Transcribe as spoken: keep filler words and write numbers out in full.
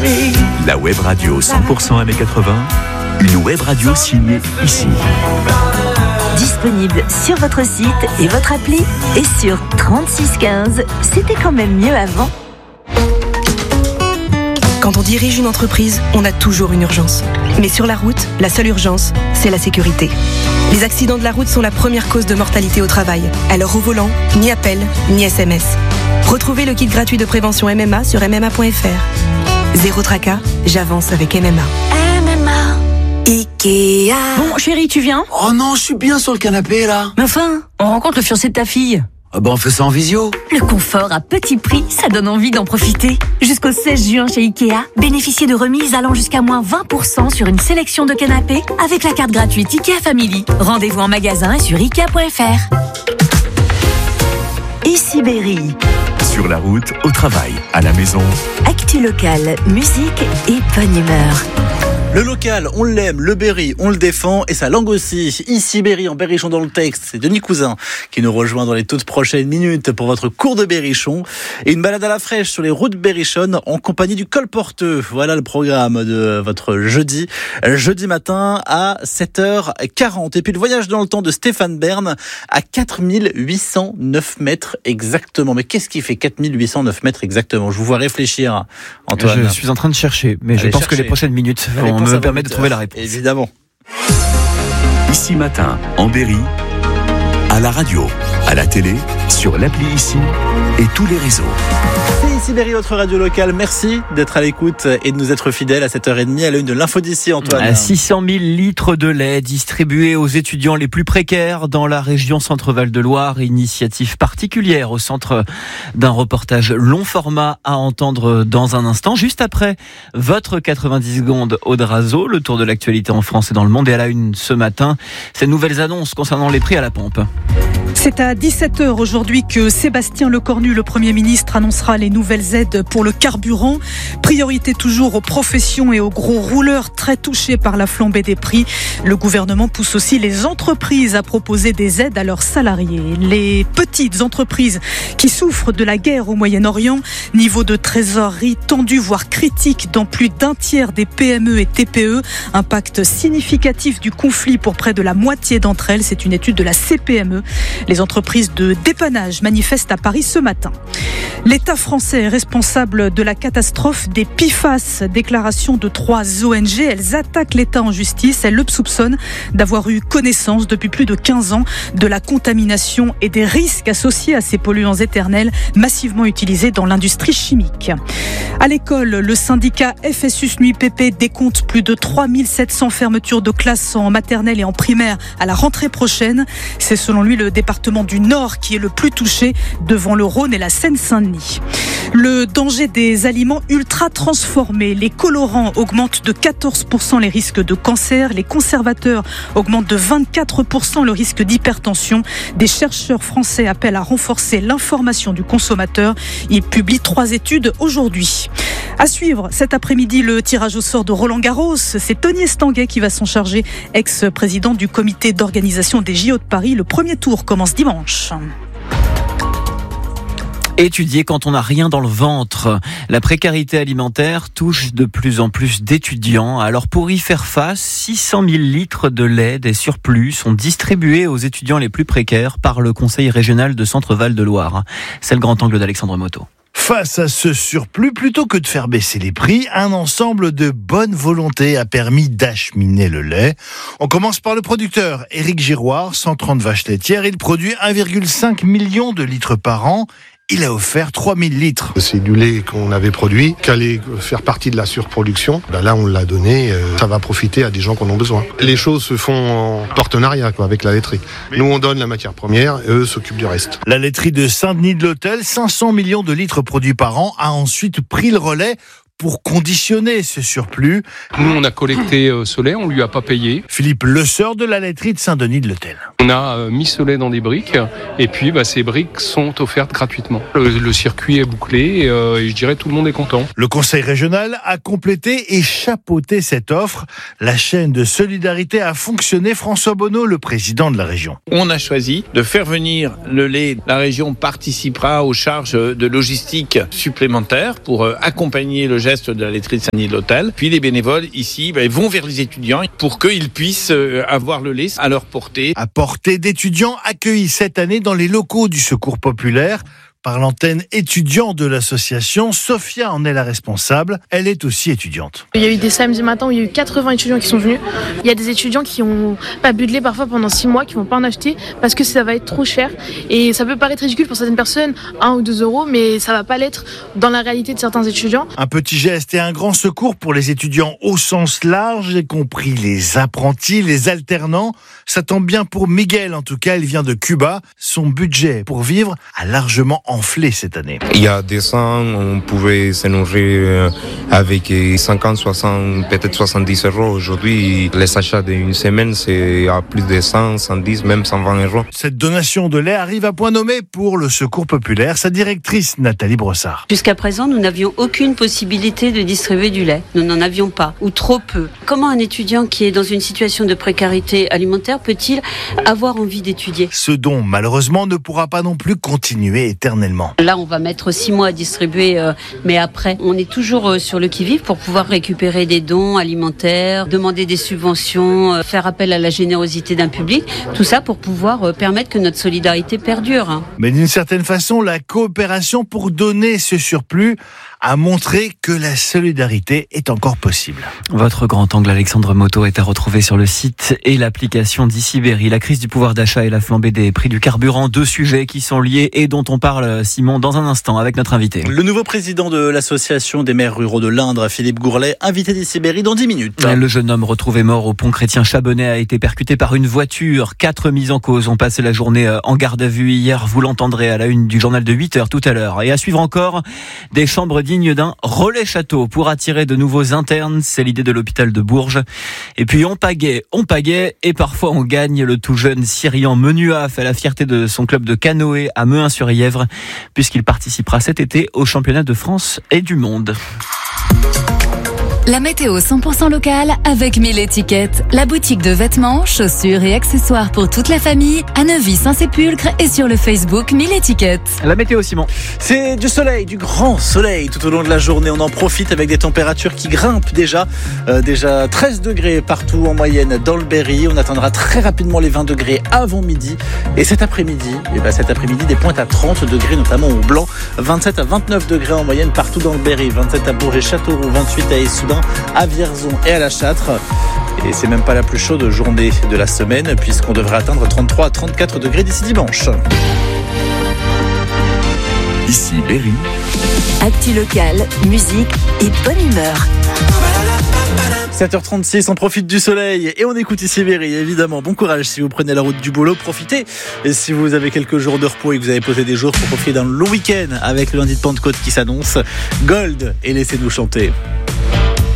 Berry. La web radio cent pour cent années quatre-vingts, une web radio signée ici. Disponible sur votre site et votre appli et sur trente-six quinze. C'était quand même mieux avant. Quand on dirige une entreprise, on a toujours une urgence. Mais sur la route, la seule urgence, c'est la sécurité. Les accidents de la route sont la première cause de mortalité au travail. Alors au volant, ni appel, ni S M S. Retrouvez le kit gratuit de prévention M M A sur m m a point f r. Zéro tracas, j'avance avec M M A. M M A. Ikea. Bon, chérie, tu viens ? Oh non, je suis bien sur le canapé, là. Mais enfin, on rencontre le fiancé de ta fille. Ah bah on fait ça en visio. Le confort à petit prix, ça donne envie d'en profiter. Jusqu'au seize juin chez Ikea, bénéficiez de remises allant jusqu'à moins vingt pour cent sur une sélection de canapés avec la carte gratuite Ikea Family. Rendez-vous en magasin et sur ikea point f r. Ici Berry. Sur la route, au travail, à la maison. Actu locale, musique et bonne humeur. Le local, on l'aime, le Berry, on le défend et sa langue aussi. Ici Berry, en berrichon dans le texte, c'est Denis Cousin qui nous rejoint dans les toutes prochaines minutes pour votre cours de berrichon et une balade à la fraîche sur les routes berrichonnes en compagnie du colporteux. Voilà le programme de votre jeudi, jeudi matin à sept heures quarante. Et puis le voyage dans le temps de Stéphane Bern à quatre mille huit cent neuf mètres exactement. Mais qu'est-ce qui fait quatre mille huit cent neuf mètres exactement ? Je vous vois réfléchir, Antoine. Je suis en train de chercher, mais Allez, je pense chercher. que les prochaines minutes vont me permettre de trouver la réponse. Évidemment. Ici matin, en Berry, à la radio, à la télé, sur l'appli Ici et tous les réseaux. C'est Ici Berry, votre radio locale. Merci d'être à l'écoute et de nous être fidèles à sept heures trente à la une de l'info d'ici, Antoine. six cent mille litres de lait distribués aux étudiants les plus précaires dans la région Centre-Val de Loire. Initiative particulière au centre d'un reportage long format à entendre dans un instant. Juste après votre quatre-vingt-dix secondes Audrazo, le tour de l'actualité en France et dans le monde. Et à la une ce matin, ces nouvelles annonces concernant les prix à la pompe. C'est à dix-sept heures aujourd'hui que Sébastien Lecornu, le Premier ministre, annoncera les nouvelles aides pour le carburant. Priorité toujours aux professions et aux gros rouleurs très touchés par la flambée des prix. Le gouvernement pousse aussi les entreprises à proposer des aides à leurs salariés. Les petites entreprises qui souffrent de la guerre au Moyen-Orient, niveau de trésorerie tendu voire critique dans plus d'un tiers des P M E et T P E. Impact significatif du conflit pour près de la moitié d'entre elles. C'est une étude de la C P M E. Les entreprises de dépannage manifestent à Paris ce matin. L'État français est responsable de la catastrophe des P F A S. Déclaration de trois O N G. Elles attaquent l'État en justice. Elles le soupçonnent d'avoir eu connaissance depuis plus de quinze ans de la contamination et des risques associés à ces polluants éternels massivement utilisés dans l'industrie chimique. À l'école, le syndicat F S U S N U I P P décompte plus de trois mille sept cents fermetures de classes en maternelle et en primaire à la rentrée prochaine. C'est selon lui le département du Nord qui est le plus touché devant le Rhône et la Seine-Saint-Denis. Le danger des aliments ultra transformés. Les colorants augmentent de quatorze pour cent les risques de cancer. Les conservateurs augmentent de vingt-quatre pour cent le risque d'hypertension. Des chercheurs français appellent à renforcer l'information du consommateur. Ils publient trois études aujourd'hui. À suivre cet après-midi le tirage au sort de Roland Garros. C'est Tony Estanguet qui va s'en charger, ex-président du comité d'organisation des J O de Paris. Le premier tour commence dimanche. Étudier quand on n'a rien dans le ventre. La précarité alimentaire touche de plus en plus d'étudiants. Alors pour y faire face, six cent mille litres de lait des surplus sont distribués aux étudiants les plus précaires par le Conseil régional de Centre-Val de Loire. C'est le grand angle d'Alexandre Moto. Face à ce surplus, plutôt que de faire baisser les prix, un ensemble de bonne volonté a permis d'acheminer le lait. On commence par le producteur, Éric Giroir, cent trente vaches laitières. Il produit un virgule cinq million de litres par an. Il a offert trois mille litres. C'est du lait qu'on avait produit, qui allait faire partie de la surproduction. Ben là, on l'a donné, euh, ça va profiter à des gens qui en ont besoin. Les choses se font en partenariat quoi, avec la laiterie. Nous, on donne la matière première, et eux s'occupent du reste. La laiterie de Saint-Denis-de-l'Hôtel, cinq cents millions de litres produits par an, a ensuite pris le relais pour conditionner ce surplus. Nous, on a collecté euh, ce lait, on lui a pas payé. Philippe Lesseur de la laiterie de Saint-Denis-de-l'Hôtel. On a euh, mis ce lait dans des briques et puis bah, ces briques sont offertes gratuitement. Le, le circuit est bouclé et, euh, et je dirais tout le monde est content. Le conseil régional a complété et chapeauté cette offre. La chaîne de solidarité a fonctionné. François Bonneau, le président de la région. On a choisi de faire venir le lait. La région participera aux charges de logistique supplémentaires pour euh, accompagner le geste reste de la laiterie de Saint-Denis-de-l'Hôtel. Puis les bénévoles ici ben, vont vers les étudiants pour qu'ils puissent euh, avoir le lait à leur portée. À portée d'étudiants accueillis cette année dans les locaux du Secours populaire. Par l'antenne étudiant de l'association, Sophia en est la responsable. Elle est aussi étudiante. Il y a eu des samedis matins où il y a eu quatre-vingts étudiants qui sont venus. Il y a des étudiants qui n'ont pas bu de lait parfois pendant six mois, qui ne vont pas en acheter parce que ça va être trop cher. Et ça peut paraître ridicule pour certaines personnes, un ou deux euros, mais ça ne va pas l'être dans la réalité de certains étudiants. Un petit geste et un grand secours pour les étudiants au sens large, y compris les apprentis, les alternants. Ça tombe bien pour Miguel, en tout cas, il vient de Cuba. Son budget pour vivre a largement enflé cette année. Il y a deux ans, on pouvait se nourrir avec cinquante, soixante, peut-être soixante-dix euros. Aujourd'hui, les achats d'une semaine, c'est à plus de cent, cent dix, même cent vingt euros. Cette donation de lait arrive à point nommé pour le Secours populaire. Sa directrice, Nathalie Brossard. Jusqu'à présent, nous n'avions aucune possibilité de distribuer du lait. Nous n'en avions pas, ou trop peu. Comment un étudiant qui est dans une situation de précarité alimentaire peut-il avoir envie d'étudier ? Ce don, malheureusement, ne pourra pas non plus continuer éternellement. Là, on va mettre six mois à distribuer, euh, mais après, on est toujours euh, sur le qui-vive pour pouvoir récupérer des dons alimentaires, demander des subventions, euh, faire appel à la générosité d'un public, tout ça pour pouvoir euh, permettre que notre solidarité perdure. Hein. Mais d'une certaine façon, la coopération pour donner ce surplus a montré que la solidarité est encore possible. Votre grand angle, Alexandre Moto, est à retrouver sur le site et l'application d'Ici Berry. La crise du pouvoir d'achat et la flambée des prix du carburant, deux sujets qui sont liés et dont on parle, Simon, dans un instant avec notre invité. Le nouveau président de l'association des maires ruraux de l'Indre, Philippe Gourlet, invité d'Ici Berry dans dix minutes. Le jeune homme retrouvé mort au pont chrétien Chabonnet a été percuté par une voiture. Quatre mises en cause ont passé la journée en garde à vue hier. Vous l'entendrez à la une du journal de huit heures tout à l'heure. Et à suivre encore des chambres dignes d'un relais château pour attirer de nouveaux internes. C'est l'idée de l'hôpital de Bourges. Et puis on pagaie, on pagaie et parfois on gagne. Le tout jeune Syrian Menua fait la fierté de son club de canoë à Mehun-sur-Yèvre puisqu'il participera cet été au championnat de France et du monde. La météo cent pour cent locale avec mille étiquettes. La boutique de vêtements, chaussures et accessoires pour toute la famille à Neuvy-Saint-Sépulcre et sur le Facebook mille étiquettes. La météo, Simon. C'est du soleil, du grand soleil tout au long de la journée. On en profite avec des températures qui grimpent déjà. Euh, déjà treize degrés partout en moyenne dans le Berry. On atteindra très rapidement les vingt degrés avant midi. Et cet après-midi, et ben cet après-midi, des pointes à trente degrés, notamment au Blanc. vingt-sept à vingt-neuf degrés en moyenne partout dans le Berry. vingt-sept à Bourget-Châteauroux, vingt-huit à Issoudun, à Vierzon et à La Châtre. Et c'est même pas la plus chaude journée de la semaine puisqu'on devrait atteindre trente-trois à trente-quatre degrés d'ici dimanche. Ici Berry. Actu local, musique et bonne humeur. sept heures trente-six, on profite du soleil et on écoute Ici Berry, évidemment. Bon courage si vous prenez la route du boulot, profitez. Et si vous avez quelques jours de repos et que vous avez posé des jours pour profiter d'un long week-end avec le lundi de Pentecôte qui s'annonce, Gold et laissez-nous chanter.